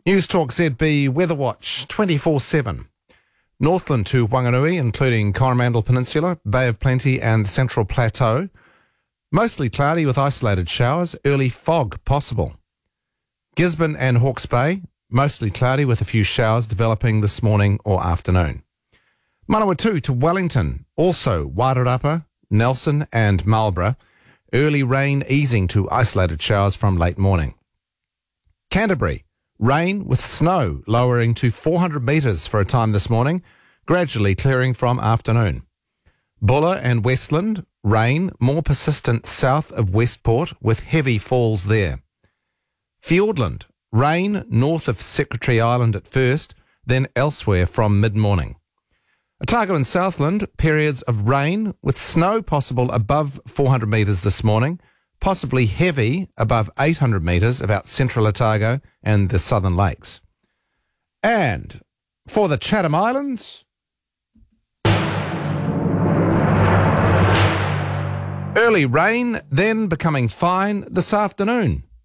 News Talk ZB Weather Watch 24/7. Northland to Wanganui, including Coromandel Peninsula, Bay of Plenty and the Central Plateau. Mostly cloudy with isolated showers, early fog possible. Gisborne and Hawke's Bay, mostly cloudy with a few showers developing this morning or afternoon. Manawatu to Wellington, also Wairarapa, Nelson and Marlborough. Early rain easing to isolated showers from late morning. Canterbury, rain with snow lowering to 400 metres for a time this morning, gradually clearing from afternoon. Buller and Westland, rain more persistent south of Westport with heavy falls there. Fiordland, rain north of Secretary Island at first, then elsewhere from mid-morning. Otago and Southland, periods of rain with snow possible above 400 metres this morning, possibly heavy above 800 metres about central Otago and the southern lakes. And for the Chatham Islands, early rain, then becoming fine this afternoon.